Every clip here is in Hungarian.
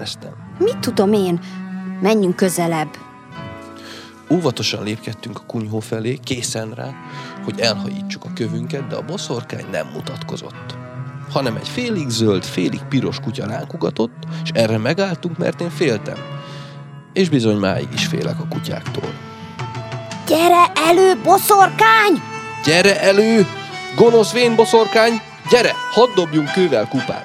kérdeztem. Mit tudom én? Menjünk közelebb. Óvatosan lépkedtünk a kunyhó felé, készen rá, hogy elhajítsuk a kövünket, de a boszorkány nem mutatkozott, hanem egy félig zöld, félig piros kutya ránk ugatott, és erre megálltunk, mert én féltem. És bizony máig is félek a kutyáktól. Gyere elő, boszorkány! Gyere elő, gonosz vén boszorkány! Gyere, hadd dobjunk kővel kupán!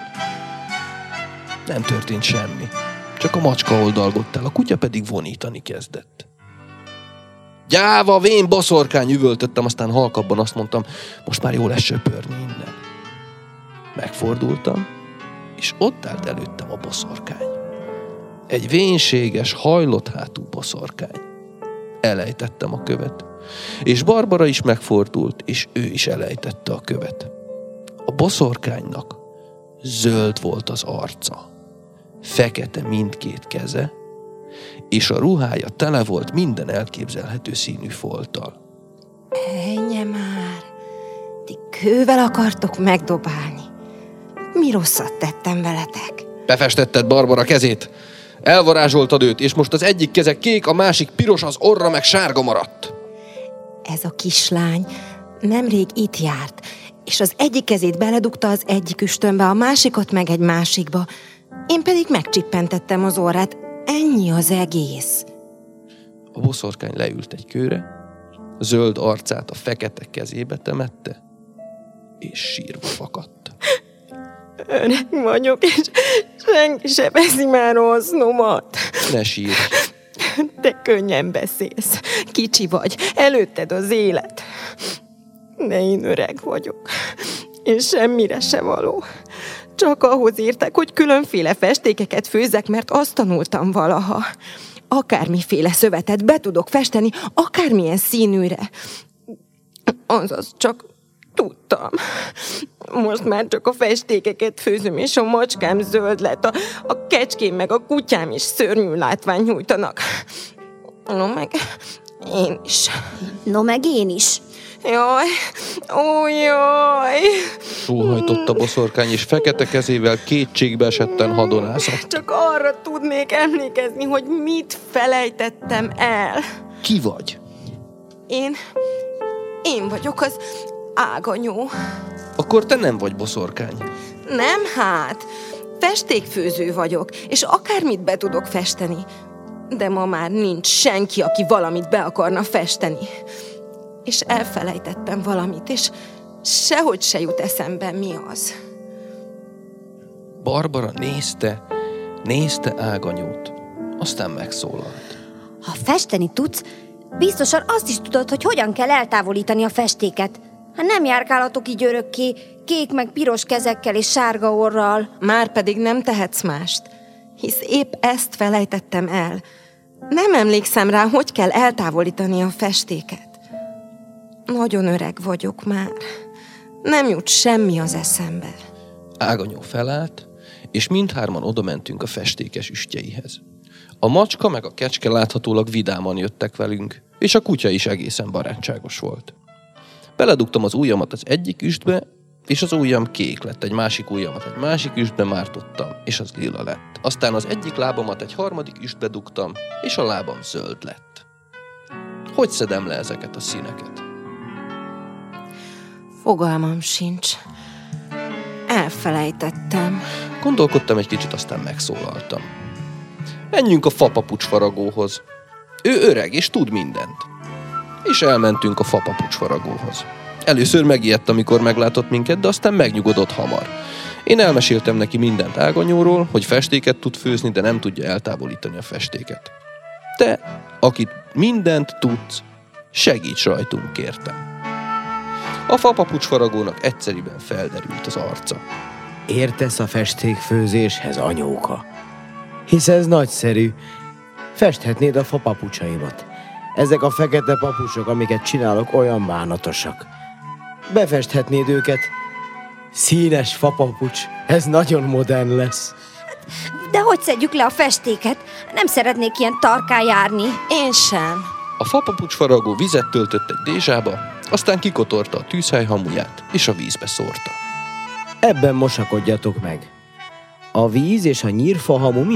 Nem történt semmi. Csak a macska oldalgott el, a kutya pedig vonítani kezdett. Gyáva, vén boszorkány, üvöltöttem, aztán halkabban azt mondtam, most már jó lesz söpörni innen. Megfordultam, és ott állt előttem a boszorkány. Egy vénséges, hajlott hátú boszorkány. Elejtettem a követ, és Barbara is megfordult, és ő is elejtette a követ. A boszorkánynak zöld volt az arca, fekete mindkét keze, és a ruhája tele volt minden elképzelhető színű folttal. Ejje már! Ti kővel akartok megdobálni? Mi rosszat tettem veletek? Befestetted Barbara kezét, elvarázsoltad őt, és most az egyik keze kék, a másik piros, az orra meg sárga maradt. Ez a kislány nemrég itt járt, és az egyik kezét beledugta az egyik üstönbe, a másikat meg egy másikba. Én pedig megcsippentettem az orrát. Ennyi az egész. A boszorkány leült egy kőre, a zöld arcát a fekete kezébe temette, és sírva fakadt. Öreg vagyok, és senki se veszi már a hasznomat. Ne sírj! Te könnyen beszélsz. Kicsi vagy, előtted az élet. De én öreg vagyok, és semmire se való. Csak ahhoz értek, hogy különféle festékeket főzzek, mert azt tanultam valaha. Akármiféle szövetet be tudok festeni, akármilyen színűre. Azaz csak tudtam. Most már csak a festékeket főzöm, és a macskám zöld lett, a kecském meg a kutyám is szörnyű látványt nyújtanak. No meg én is. No meg én is. Jaj, ó jaj! Sóhajtott a boszorkány, és fekete kezével kétségbe esetten hadonászott. Csak arra tudnék emlékezni, hogy mit felejtettem el. Ki vagy? Én vagyok az áganyó. Akkor te nem vagy boszorkány. Nem hát, festékfőző vagyok, és akármit be tudok festeni. De ma már nincs senki, aki valamit be akarna festeni. És elfelejtettem valamit, és sehogy se jut eszembe, mi az. Barbara nézte Áganyót, aztán megszólalt. Ha festeni tudsz, biztosan azt is tudod, hogy hogyan kell eltávolítani a festéket. Ha nem járkálhatok így örökké, kék meg piros kezekkel és sárga orral. Márpedig nem tehetsz mást, hisz épp ezt felejtettem el. Nem emlékszem rá, hogy kell eltávolítani a festéket. Nagyon öreg vagyok már. Nem jut semmi az eszembe. Áganyó felállt, és mindhárman odamentünk a festékes üstjeihez. A macska meg a kecske láthatólag vidáman jöttek velünk, és a kutya is egészen barátságos volt. Beledugtam az ujjamat az egyik üstbe, és az ujjam kék lett, egy másik ujjamat egy másik üstbe mártottam, és az lila lett. Aztán az egyik lábamat egy harmadik üstbe dugtam, és a lábam zöld lett. Hogy szedem le ezeket a színeket? Fogalmam sincs. Elfelejtettem. Gondolkodtam egy kicsit, aztán megszólaltam. Menjünk a fapapucsfaragóhoz. Ő öreg, és tud mindent. És elmentünk a fapapucsfaragóhoz. Először megijedt, amikor meglátott minket, de aztán megnyugodott hamar. Én elmeséltem neki mindent Áganyóról, hogy festéket tud főzni, de nem tudja eltávolítani a festéket. Te, akit mindent tudsz, segíts rajtunk, kértem. A fapapucsfaragónak egyszeriben felderült az arca. Értesz a festékfőzéshez, anyóka? Hisz ez nagyszerű. Festhetnéd a fapapucsaimat. Ezek a fekete papucsok, amiket csinálok, olyan bánatosak. Befesthetnéd őket. Színes fapapucs. Ez nagyon modern lesz. De hogy szedjük le a festéket? Nem szeretnék ilyen tarkán járni. Én sem. A fapapucsfaragó vizet töltött egy dézsába, aztán kikotorta a tűzhely hamuját, és a vízbe szórta. Ebben mosakodjatok meg. A víz és a nyírfahamu